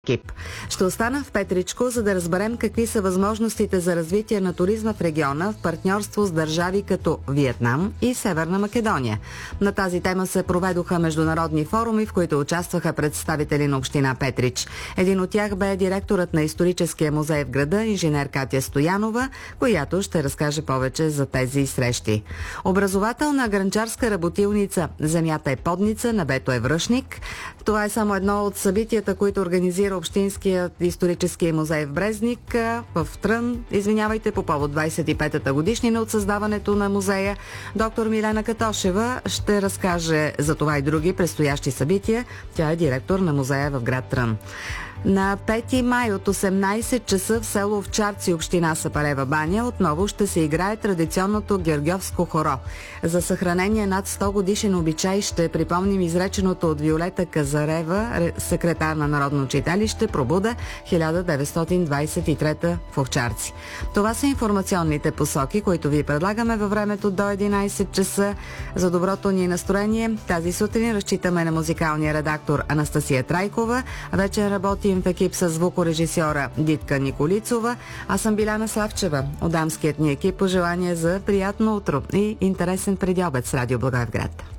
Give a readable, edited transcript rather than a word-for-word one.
екип. Ще остана в Петричко, за да разберем какви са възможностите за развитие на туризма в региона в партньорство с държави като Виетнам и Северна Македония. На тази тема се проведоха международни форуми, в които участваха представители на община Петрич. Един от тях бе директорът на историческия музей в града, инженер Катя Стоянова, която ще разкаже повече за тези срещи. Образователна гранчарска работилница "Земята е подница", небето е връшник. Това е само едно от събитията, които организира Общинският исторически музей в Брезник, в Трън, по повод 25-та годишнина от създаването на музея. Доктор Милена Катошева ще разкаже за това и други предстоящи събития. Тя е директор на музея в град Трън. На 5 май от 18 часа в село Овчарци, община Сапарева баня, отново ще се играе традиционното гергьовско хоро. За съхранение над 100 годишен обичай ще припомним изреченото от Виолета Казарева, секретар на Народно читалище, Пробуда 1923 в Овчарци. Това са информационните посоки, които ви предлагаме във времето до 11 часа. За доброто ни настроение тази сутрин разчитаме на музикалния редактор Анастасия Трайкова. Вече работи в екип с звукорежисьора Дитка Николицова. Аз съм Биляна Славчева. От дамският ни екип пожелание за приятно утро и интересен предобед с Радио Благоевград.